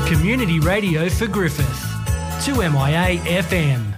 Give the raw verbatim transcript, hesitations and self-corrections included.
Community radio for Griffith, two M I A F M.